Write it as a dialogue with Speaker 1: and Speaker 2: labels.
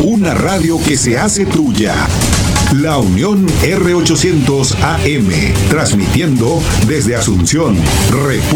Speaker 1: una radio que se hace tuya. La Unión R800 AM, transmitiendo desde Asunción, República